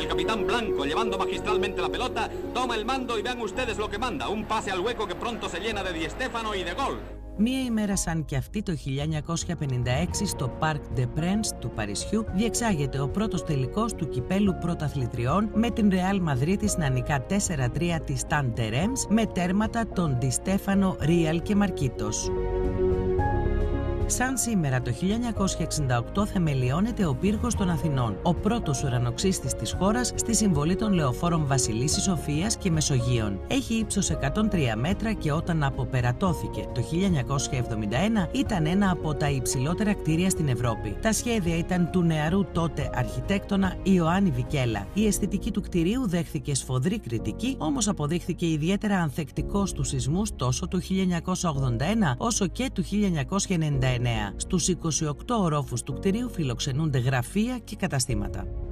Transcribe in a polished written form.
capitán Blanco, llevando magistralmente la pelota, toma el mando y vean ustedes lo que manda. Un pase al hueco que pronto se llena de Di Stéfano y de gol. Μία ημέρα σαν και αυτή το 1956 στο Parc des Princes του Παρισιού διεξάγεται ο πρώτος τελικός του κυπέλου πρωταθλητριών με την Real Μαδρίτης να νικά 4-3 τη Stade de Reims με τέρματα των Di Stéfano, Real και Marquitos. Σαν σήμερα το 1968 θεμελιώνεται ο Πύργος των Αθηνών, ο πρώτος ουρανοξύστης της χώρας στη συμβολή των λεωφόρων Βασιλίσσης Σοφίας και Μεσογείων. Έχει ύψος 103 μέτρα και όταν αποπερατώθηκε το 1971 ήταν ένα από τα υψηλότερα κτίρια στην Ευρώπη. Τα σχέδια ήταν του νεαρού τότε αρχιτέκτονα Ιωάννη Βικέλα. Η αισθητική του κτιρίου δέχθηκε σφοδρή κριτική, όμως αποδείχθηκε ιδιαίτερα ανθεκτικό στους σεισμούς τόσο του 1981 όσο και του 1999. Στους 28 ορόφους του κτηρίου φιλοξενούνται γραφεία και καταστήματα.